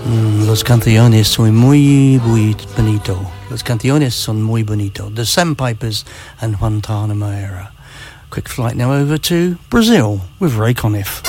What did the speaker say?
Los canciones son muy bonito. Los canciones son muy bonito. The Sandpipers and Juan Tanamera. Quick flight now over to Brazil with Ray Conniff.